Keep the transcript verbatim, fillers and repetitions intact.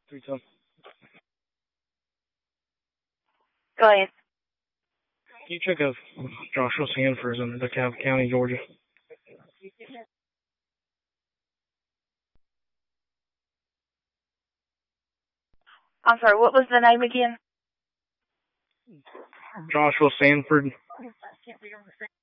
three ten. Go ahead. Can you check if Joshua Sanford's in DeKalb County, Georgia? I'm sorry, what was the name again? Joshua Sanford.